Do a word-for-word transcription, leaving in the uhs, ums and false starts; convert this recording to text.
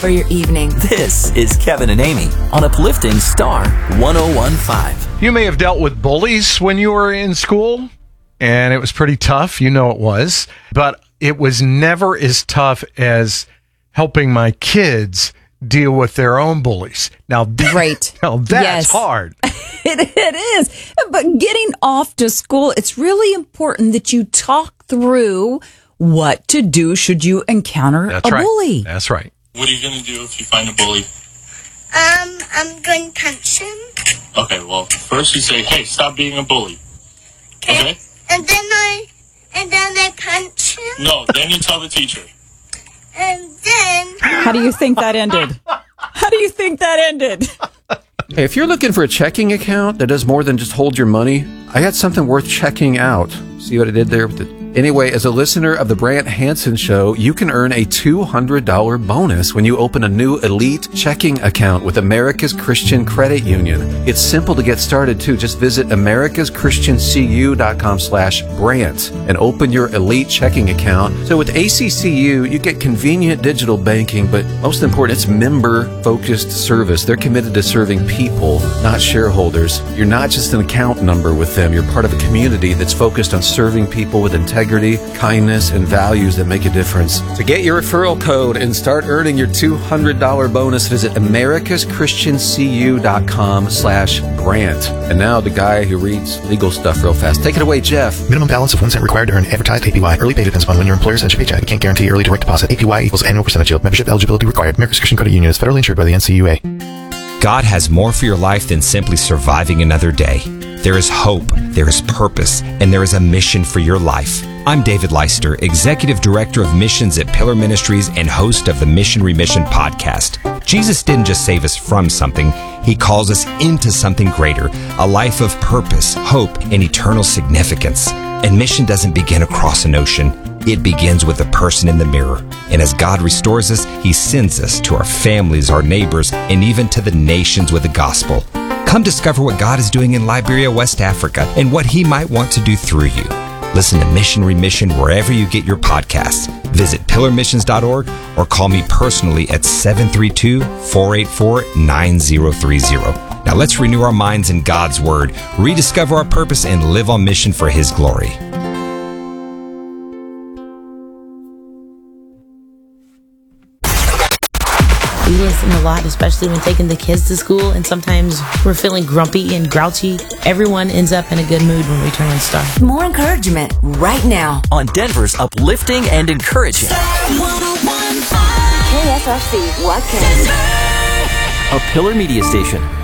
for your evening. This is Kevin and Amy on Uplifting Star one oh one point five. You may have dealt with bullies when you were in school, and it was pretty tough. You know it was. But it was never as tough as helping my kids deal with their own bullies. Now, right. now that's yes. hard. it, it is. But getting off to school, it's really important that you talk through what to do should you encounter that's a right. bully. That's right. What are you going to do if you find a bully? Um, I'm going to punch him. Okay, well, first you say, hey, stop being a bully. Okay? And then I, and then I punch him. No, then you tell the teacher. And then... How do you think that ended? How do you think that ended? Hey, if you're looking for a checking account that does more than just hold your money, I got something worth checking out. See what I did there with the... Anyway, as a listener of the Brant Hansen Show, you can earn a two hundred dollars bonus when you open a new Elite checking account with America's Christian Credit Union. It's simple to get started, too. Just visit americas christian c u dot com slash Brant and open your Elite checking account. So with A C C U, you get convenient digital banking, but most important, it's member-focused service. They're committed to serving people, not shareholders. You're not just an account number with them. You're part of a community that's focused on serving people with integrity. Integrity, kindness, and values that make a difference. To get your referral code and start earning your two hundred dollars bonus, visit americas christian c u dot com slash Brant. And now the guy who reads legal stuff real fast. Take it away, Jeff. Minimum balance of one cent required to earn advertised A P Y. Early pay depends upon when your employer sends your paycheck. You can't guarantee early direct deposit. A P Y equals annual percentage yield. Membership eligibility required. America's Christian Credit Union is federally insured by the N C U A. God has more for your life than simply surviving another day. There is hope, there is purpose, and there is a mission for your life. I'm David Leister, Executive Director of Missions at Pillar Ministries and host of the Mission Remission podcast. Jesus didn't just save us from something, He calls us into something greater, a life of purpose, hope, and eternal significance. And mission doesn't begin across an ocean. It begins with the person in the mirror. And as God restores us, He sends us to our families, our neighbors, and even to the nations with the gospel. Come discover what God is doing in Liberia, West Africa, and what He might want to do through you. Listen to Mission Remission wherever you get your podcasts. Visit pillar missions dot org or call me personally at seven three two, four eight four, nine zero three zero. Now let's renew our minds in God's Word, rediscover our purpose, and live on mission for His glory. We listen a lot, especially when taking the kids to school, and sometimes we're feeling grumpy and grouchy. Everyone ends up in a good mood when we turn on Star. More encouragement right now on Denver's uplifting and encouraging K S R C Watkins, a Pillar Media station.